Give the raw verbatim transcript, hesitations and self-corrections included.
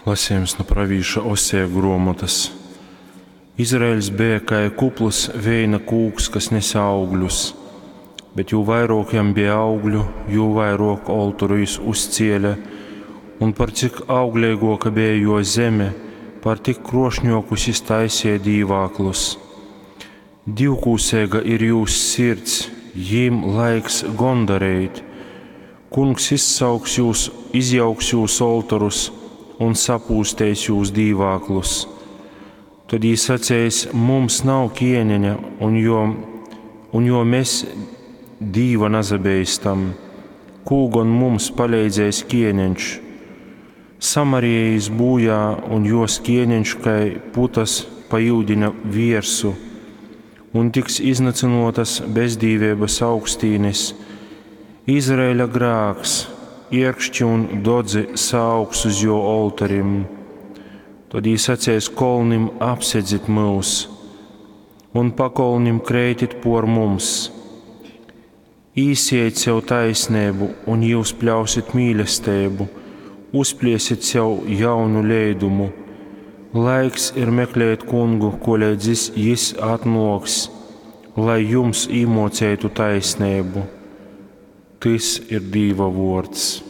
Lasījums no pravīša Osēja gromotas. Izraēls bija kā kupls veina kūks, kas nes augļus, bet jū vairāk jam bija augļu, jū vairāk olturu jis uzcēla, un par cik auglīgāka bija jo zeme, par tik krošņokus jis taisīja dīvāklus. Divkūsēga ir jūs sirds, jīm laiks gondarēt. Kungs izsauks jūs, izjauks jūs oltorus un sapūstēs jūs dīvāklus. Tad jī sacēs, mums nav kieneņa, un jo, un jo mēs dīva nazabēstam, kūgon mums palīdzēs kieneņš. Samarējis būjā, un jos kieneņš kai putas pa jūdiņa viersu, un tiks iznacinotas bezdīvības augstīnes. Izraēļa grāks, ierkšķi un dodzi sauks uz jo oltarim. Tad jī sacēs kolnim apsedzit mūs, un pakolnim kreitit por mums. Īsiet sev taisnību, un jūs pļausit mīlestību, uzpliesit sev jaunu leidumu. Laiks ir meklēt kungu, ko līdz jis atnoks, lai jums īmocētu taisnību. Tas ir Dieva vārds.